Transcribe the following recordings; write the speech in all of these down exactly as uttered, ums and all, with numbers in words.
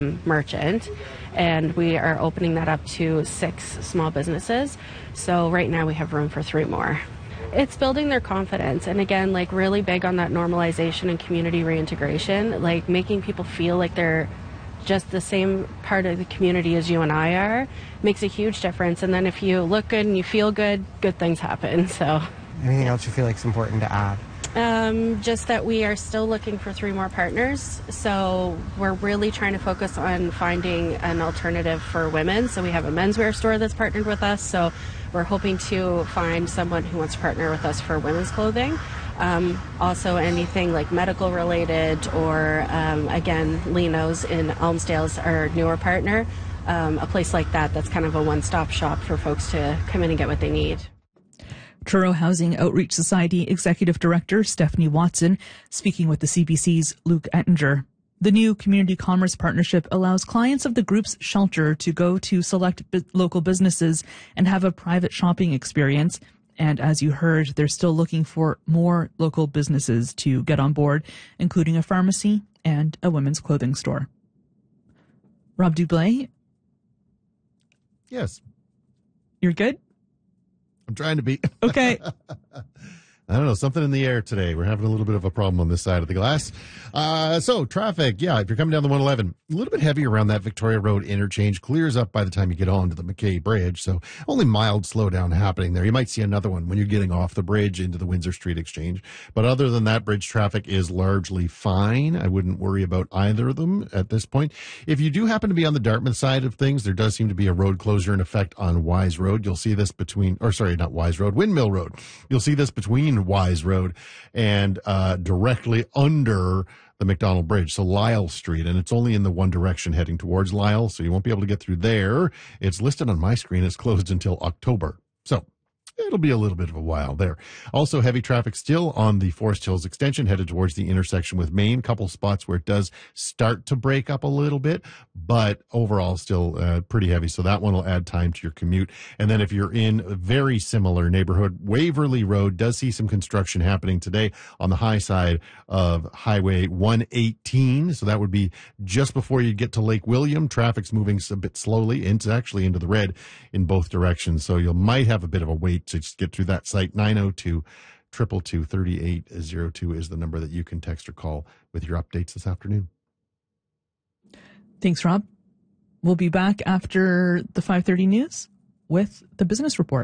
merchant, and we are opening that up to six small businesses. So right now we have room for three more. It's building their confidence, and again, like really big on that normalization and community reintegration, like making people feel like they're just the same part of the community as you and I are, makes a huge difference. And then if you look good and you feel good, good things happen. So anything else you feel like is important to add? Um, just that we are still looking for three more partners. So we're really trying to focus on finding an alternative for women. So we have a menswear store that's partnered with us. So we're hoping to find someone who wants to partner with us for women's clothing. Um, also anything like medical related or, um, again, Lino's in Elmsdale's our newer partner. Um, a place like that that's kind of a one-stop shop for folks to come in and get what they need. Truro Housing Outreach Society Executive Director Stephanie Watson speaking with the C B C's Luke Ettinger. The new community commerce partnership allows clients of the group's shelter to go to select b- local businesses and have a private shopping experience. And as you heard, they're still looking for more local businesses to get on board, including a pharmacy and a women's clothing store. Rob Dublé? Yes. You're good? I'm trying to be. Okay. I don't know, something in the air today. We're having a little bit of a problem on this side of the glass. Uh, so traffic, yeah, if you're coming down the one eleven, a little bit heavy around that Victoria Road interchange, clears up by the time you get on to the McKay Bridge. So only mild slowdown happening there. You might see another one when you're getting off the bridge into the Windsor Street Exchange. But other than that, bridge traffic is largely fine. I wouldn't worry about either of them at this point. If you do happen to be on the Dartmouth side of things, there does seem to be a road closure in effect on Wise Road. You'll see this between, or sorry, not Wise Road, Windmill Road. You'll see this between Wise Road and uh, directly under the McDonald Bridge, so Lyle Street, and it's only in the one direction heading towards Lyle, so you won't be able to get through there. It's listed on my screen as closed until October, so it'll be a little bit of a while there. Also, heavy traffic still on the Forest Hills extension headed towards the intersection with Main. Couple spots where it does start to break up a little bit, but overall still uh, pretty heavy. So that one will add time to your commute. And then if you're in a very similar neighborhood, Waverly Road does see some construction happening today on the high side of Highway one eighteen. So that would be just before you get to Lake William. Traffic's moving a bit slowly. It's actually into the red in both directions. So you might have a bit of a wait to just get through that site. Nine oh two, two two two, three eight zero two is the number that you can text or call with your updates this afternoon. Thanks, Rob. We'll be back after the five thirty news with the business report.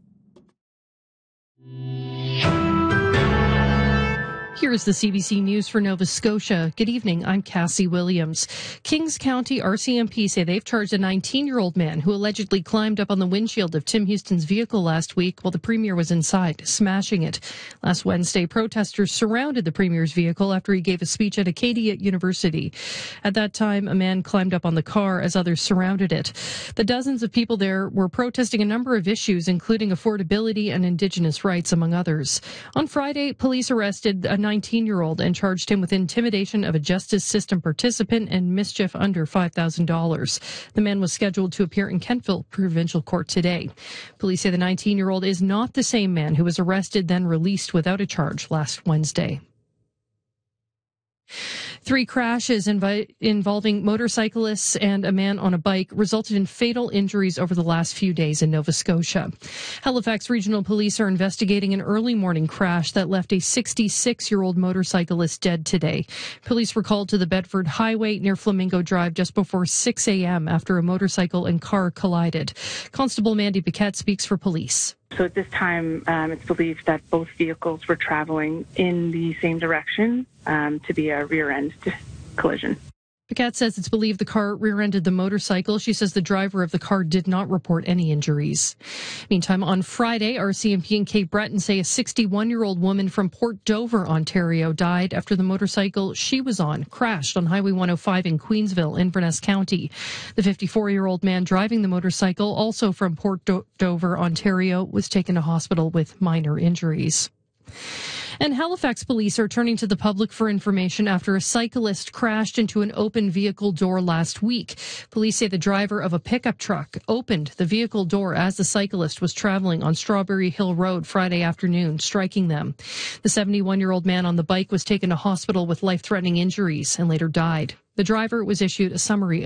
Here's the C B C News for Nova Scotia. Good evening. I'm Cassie Williams. Kings County R C M P say they've charged a nineteen-year-old man who allegedly climbed up on the windshield of Tim Houston's vehicle last week while the Premier was inside, smashing it. Last Wednesday, protesters surrounded the Premier's vehicle after he gave a speech at Acadia University. At that time, a man climbed up on the car as others surrounded it. The dozens of people there were protesting a number of issues, including affordability and Indigenous rights, among others. On Friday, police arrested a nineteen-year-old and charged him with intimidation of a justice system participant and mischief under five thousand dollars. The man was scheduled to appear in Kentville Provincial Court today. Police say the nineteen-year-old is not the same man who was arrested then released without a charge last Wednesday. Three crashes invi- involving motorcyclists and a man on a bike resulted in fatal injuries over the last few days in Nova Scotia. Halifax Regional Police are investigating an early morning crash that left a sixty-six-year-old motorcyclist dead today. Police were called to the Bedford Highway near Flamingo Drive just before six a.m. after a motorcycle and car collided. Constable Mandy Paquette speaks for police. So at this time, um, it's believed that both vehicles were traveling in the same direction um, to be a rear-end collision. Paquette says it's believed the car rear-ended the motorcycle. She says the driver of the car did not report any injuries. Meantime, on Friday, R C M P and Cape Breton say a sixty-one-year-old woman from Port Dover, Ontario, died after the motorcycle she was on crashed on Highway one oh five in Queensville, Inverness County. The fifty-four-year-old man driving the motorcycle, also from Port Do- Dover, Ontario, was taken to hospital with minor injuries. And Halifax police are turning to the public for information after a cyclist crashed into an open vehicle door last week. Police say the driver of a pickup truck opened the vehicle door as the cyclist was traveling on Strawberry Hill Road Friday afternoon, striking them. The seventy-one-year-old man on the bike was taken to hospital with life-threatening injuries and later died. The driver was issued a summary